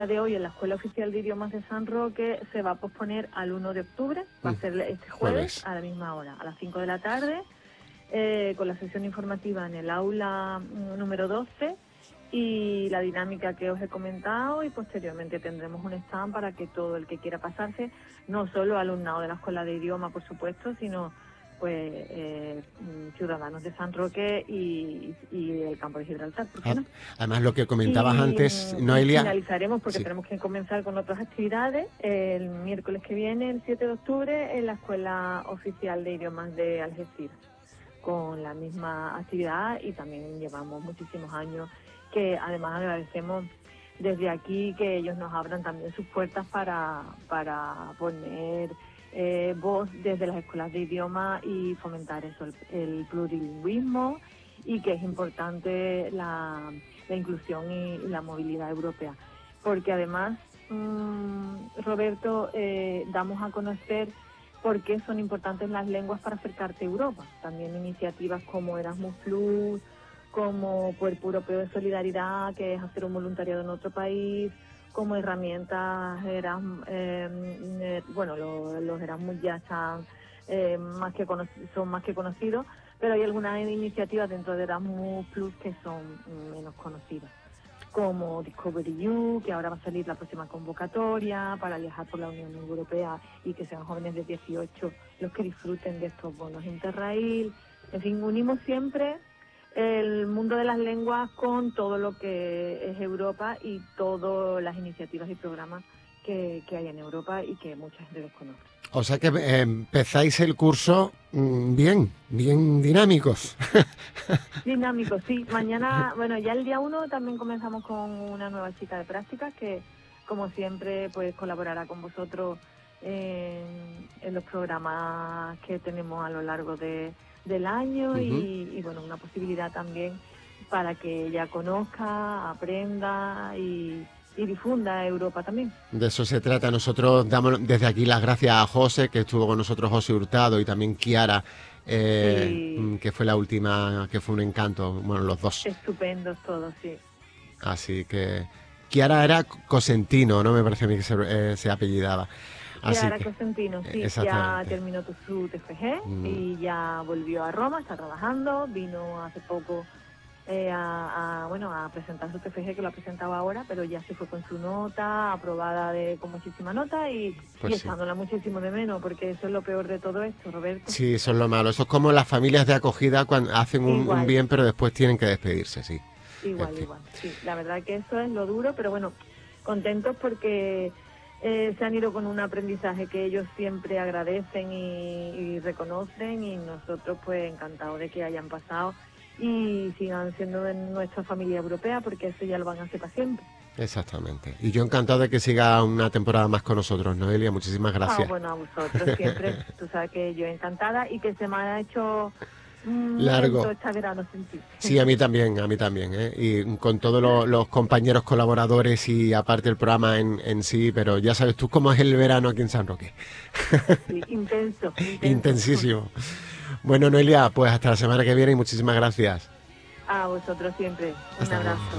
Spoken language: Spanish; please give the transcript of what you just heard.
de hoy en la Escuela Oficial de Idiomas de San Roque se va a posponer al 1 de octubre, va a ser este jueves a la misma hora, a las 5 de la tarde, con la sesión informativa en el aula número 12 y la dinámica que os he comentado, y posteriormente tendremos un stand para que todo el que quiera pasarse, no solo alumnado de la Escuela de Idioma, por supuesto, sino pues ciudadanos de San Roque y el campo de Gibraltar, ¿por qué no? Además, lo que comentabas antes, Noelia... Finalizaremos porque tenemos que comenzar con otras actividades el miércoles que viene, el 7 de octubre, en la Escuela Oficial de Idiomas de Algeciras, con la misma actividad, y también llevamos muchísimos años, que además agradecemos desde aquí que ellos nos abran también sus puertas para poner voz desde las escuelas de idioma y fomentar eso, el plurilingüismo, y que es importante la inclusión y la movilidad europea. Porque además, Roberto, damos a conocer por qué son importantes las lenguas para acercarte a Europa. También iniciativas como Erasmus Plus, como Cuerpo Europeo de Solidaridad, que es hacer un voluntariado en otro país, como herramientas los Erasmus ya están son más que conocidos, pero hay algunas iniciativas dentro de Erasmus Plus que son menos conocidas, como Discovery You, que ahora va a salir la próxima convocatoria para viajar por la Unión Europea y que sean jóvenes de 18 los que disfruten de estos bonos Interrail. En fin, unimos siempre el mundo de las lenguas con todo lo que es Europa y todas las iniciativas y programas que hay en Europa y que mucha gente desconoce. O sea que empezáis el curso bien dinámicos. Dinámicos, sí. Mañana, bueno, ya el día 1 también comenzamos con una nueva chica de prácticas que, como siempre, pues colaborará con vosotros en los programas que tenemos a lo largo del año. Y bueno, una posibilidad también para que ella conozca, aprenda y difunda Europa también. De eso se trata. Nosotros damos desde aquí las gracias a José, que estuvo con nosotros, José Hurtado, y también Kiara, que fue la última, que fue un encanto, bueno, los dos. Estupendos todos, sí. Así que Kiara era Cosentino, ¿no? Me parece a mí que se apellidaba. Kiara Cosentino, sí, ya terminó su TFG y ya volvió a Roma, está trabajando, vino hace poco a presentar su TFG, que lo ha presentado ahora, pero ya se fue con su nota, aprobada con muchísima nota y echándola muchísimo de menos, porque eso es lo peor de todo esto, Roberto. Sí, eso es lo malo. Eso es como las familias de acogida cuando hacen un bien, pero después tienen que despedirse, sí. Igual, sí. La verdad que eso es lo duro, pero bueno, contentos porque se han ido con un aprendizaje que ellos siempre agradecen y reconocen, y nosotros pues encantados de que hayan pasado y sigan siendo de nuestra familia europea, porque eso ya lo van a hacer para siempre. Exactamente. Y yo encantado de que siga una temporada más con nosotros, Noelia. Muchísimas gracias. Bueno, a vosotros siempre. Tú sabes que yo encantada, y que se me ha hecho largo este verano sentir. Sí, a mí también, y con todos los compañeros colaboradores y aparte el programa en sí, pero ya sabes tú cómo es el verano aquí en San Roque. Sí, intenso. Intensísimo. Bueno, Noelia, pues hasta la semana que viene y muchísimas gracias. A vosotros siempre. Un abrazo.